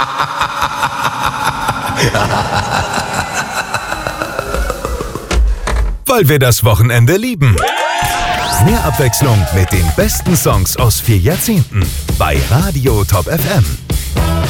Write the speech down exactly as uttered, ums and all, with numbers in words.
Weil wir das Wochenende lieben. Mehr Abwechslung mit den besten Songs aus vier Jahrzehnten bei Radio Top F M.